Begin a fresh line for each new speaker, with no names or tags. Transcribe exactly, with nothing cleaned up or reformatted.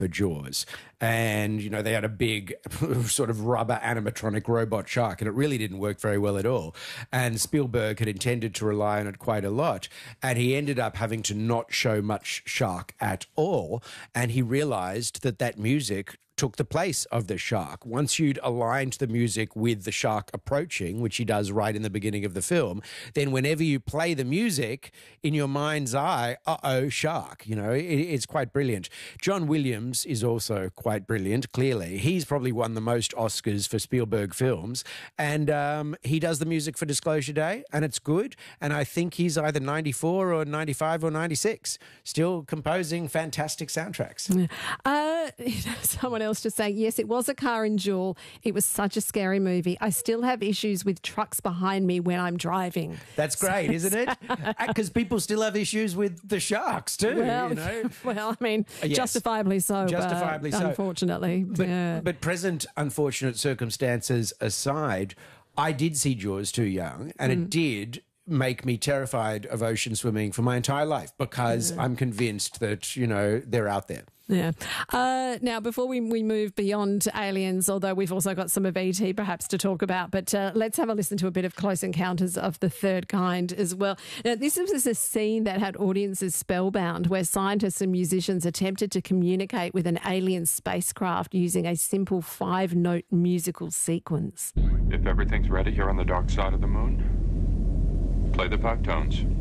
for Jaws. And, you know, they had a big sort of rubber animatronic robot shark, and it really didn't work very well at all. And Spielberg had intended to rely on it quite a lot, and he ended up having to not show much shark at all. And he realized that that music took the place of the shark. Once you'd aligned the music with the shark approaching, which he does right in the beginning of the film, then whenever you play the music in your mind's eye, uh-oh, shark, you know, it, it's quite brilliant. John Williams is also quite brilliant, clearly. He's probably won the most Oscars for Spielberg films, and um, he does the music for Disclosure Day, and it's good, and I think he's either ninety-four or ninety-five or ninety-six, still composing fantastic soundtracks.
Uh, someone else just saying, yes, it was a car in Jewel. It was such a scary movie. I still have issues with trucks behind me when I'm driving.
That's great, so, isn't it? Because people still have issues with the sharks too,
well,
you know?
Well, I mean,
yes.
justifiably so.
Justifiably
but,
so.
Unfortunately.
But,
yeah.
but present unfortunate circumstances aside, I did see Jaws too young, and mm. it did make me terrified of ocean swimming for my entire life, because yeah. I'm convinced that, you know, they're out there.
Yeah. Uh, now, before we, we move beyond aliens, although we've also got some of E T perhaps to talk about, but uh, let's have a listen to a bit of Close Encounters of the Third Kind as well. Now, this was a scene that had audiences spellbound, where scientists and musicians attempted to communicate with an alien spacecraft using a simple five-note musical sequence.
If everything's ready here on the dark side of the moon, play the five tones.